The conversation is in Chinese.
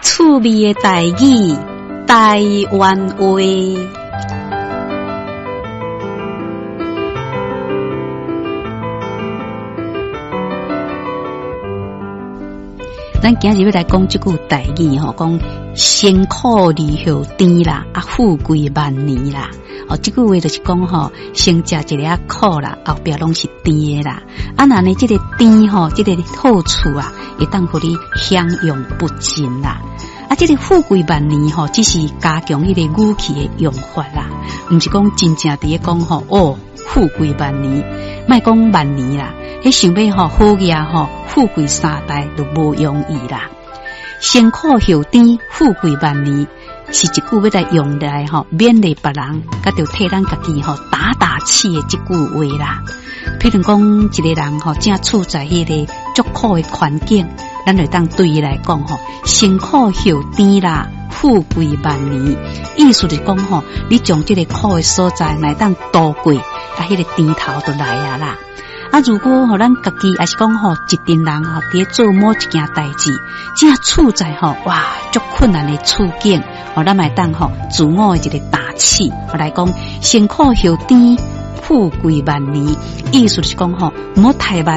趣味的台语，台湾话。咱今日要来讲这句台语吼，讲辛苦离后甜啦，富贵万年啦。这句话就是讲吼，先食一个苦啦，后壁拢是甜的啦。那呢，这个甜吼，这个好处啊，会当互你享用不尽啦。这个富贵万年吼，只是加强迄个语气的用法啦，唔是讲真正伫讲吼富贵万年，莫讲万年啦。迄想要好嘢富贵三代都无容易啦。辛苦后甜，富贵万年，是一句要来用来勉励别人，甲着替咱家己打气的一句话啦。譬如讲一个人正处在迄个足苦的环境，咱就当对伊来讲辛苦后甜啦，富贵万年。意思是讲你将这个苦的所在来当度过，迄个甜头就来啊啦。如果咱家己也是讲一群人伫做某一件代志，正处在哇足困难的处境，咱咪当自我的一个打气，来讲辛苦后甜，富贵万年。意思是讲唔好太慢。